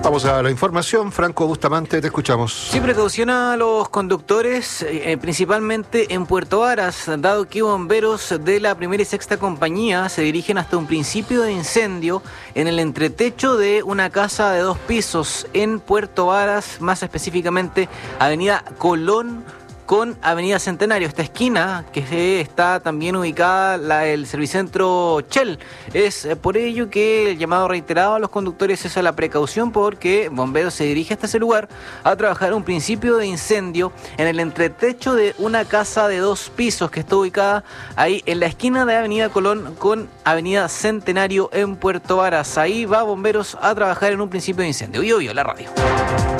Vamos a la información. Franco Bustamante, te escuchamos. Sí, precaución a los conductores, principalmente en Puerto Varas, dado que bomberos de la primera y sexta compañía se dirigen hasta un principio de incendio en el entretecho de una casa de 2 pisos en Puerto Varas, más específicamente Avenida Colón con Avenida Centenario, esta esquina que está también ubicada el Servicentro Shell. Es por ello que el llamado reiterado a los conductores es a la precaución, porque bomberos se dirige hasta ese lugar a trabajar un principio de incendio en el entretecho de una casa de 2 pisos que está ubicada ahí en la esquina de Avenida Colón con Avenida Centenario en Puerto Varas. Ahí va bomberos a trabajar en un principio de incendio. Yo, la radio.